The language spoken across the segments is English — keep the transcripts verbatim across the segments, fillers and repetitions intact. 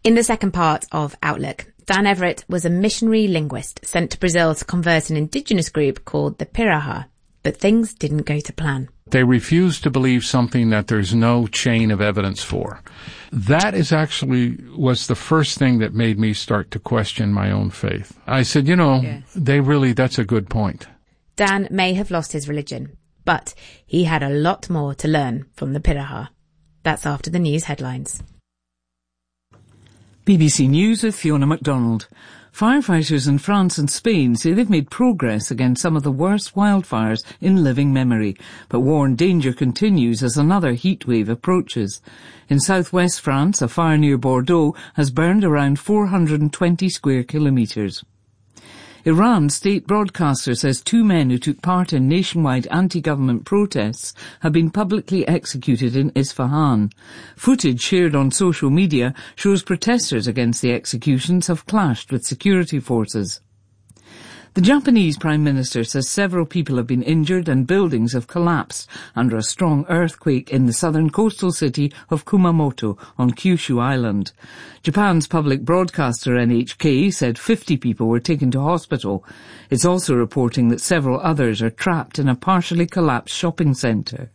In the second part of Outlook, Dan Everett was a missionary linguist sent to Brazil to convert an indigenous group called the Piraha, but things didn't go to plan. They refuse to believe something that there's no chain of evidence for. That is actually was the first thing that made me start to question my own faith. I said, you know, yes. they really, that's a good point. Dan may have lost his religion, but he had a lot more to learn from the Piraha. That's after the news headlines. B B C News with Fiona MacDonald. Firefighters in France and Spain say they've made progress against some of the worst wildfires in living memory, but warn danger continues as another heatwave approaches. In southwest France, a fire near Bordeaux has burned around four hundred twenty square kilometres. Iran's state broadcaster says two men who took part in nationwide anti-government protests have been publicly executed in Isfahan. Footage shared on social media shows protesters against the executions have clashed with security forces. The Japanese Prime Minister says several people have been injured and buildings have collapsed under a strong earthquake in the southern coastal city of Kumamoto on Kyushu Island. Japan's public broadcaster N H K said fifty people were taken to hospital. It's also reporting that several others are trapped in a partially collapsed shopping centre.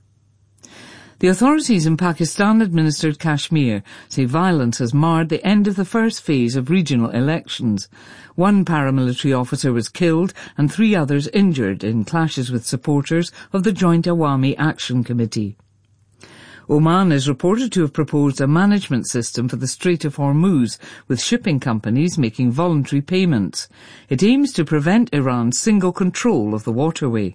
The authorities in Pakistan-administered Kashmir say violence has marred the end of the first phase of regional elections. One paramilitary officer was killed and three others injured in clashes with supporters of the Joint Awami Action Committee. Oman is reported to have proposed a management system for the Strait of Hormuz, with shipping companies making voluntary payments. It aims to prevent Iran's single control of the waterway.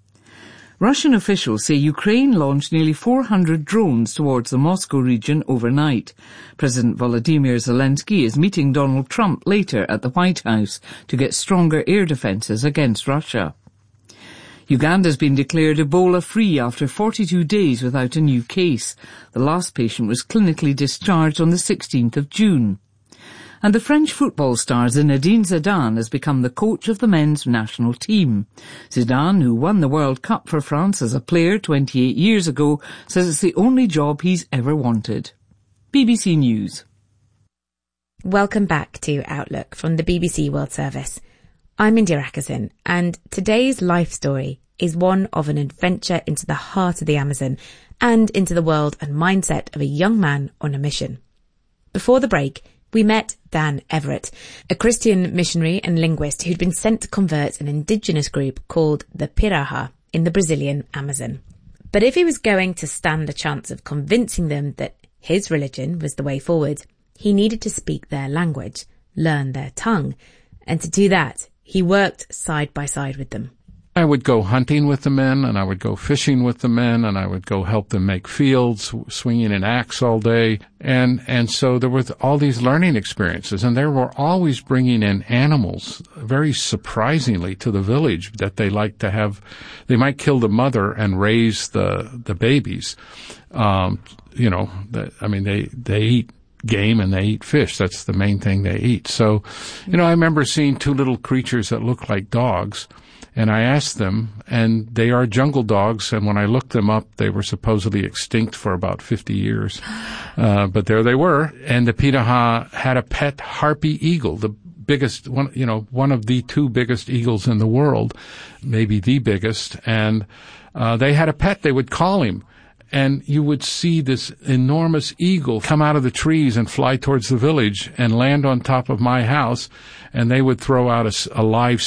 Russian officials say Ukraine launched nearly four hundred drones towards the Moscow region overnight. President Volodymyr Zelensky is meeting Donald Trump later at the White House to get stronger air defences against Russia. Uganda's been declared Ebola-free after forty-two days without a new case. The last patient was clinically discharged on the sixteenth of June. And the French football star Zinedine Zidane has become the coach of the men's national team. Zidane, who won the World Cup for France as a player twenty-eight years ago, says it's the only job he's ever wanted. B B C News. Welcome back to Outlook from the B B C World Service. I'm India Ackerson, and today's life story is one of an adventure into the heart of the Amazon and into the world and mindset of a young man on a mission. Before the break, we met Dan Everett, a Christian missionary and linguist who'd been sent to convert an indigenous group called the Piraha in the Brazilian Amazon. But if he was going to stand a chance of convincing them that his religion was the way forward, he needed to speak their language, learn their tongue, and to do that, he worked side by side with them. I would go hunting with the men, and I would go fishing with the men, and I would go help them make fields, swinging an axe all day. And and so there were all these learning experiences, and they were always bringing in animals, very surprisingly, to the village that they like to have. They might kill the mother and raise the the babies. Um, you know, the, I mean, they they eat game and they eat fish. That's the main thing they eat. So, you know, I remember seeing two little creatures that looked like dogs. And I asked them, and they are jungle dogs, and when I looked them up, they were supposedly extinct for about fifty years. Uh, but there they were. And the Piraha had a pet harpy eagle, the biggest, one, you know, one of the two biggest eagles in the world, maybe the biggest. And uh, they had a pet, they would call him. And you would see this enormous eagle come out of the trees and fly towards the village and land on top of my house, and they would throw out a, a live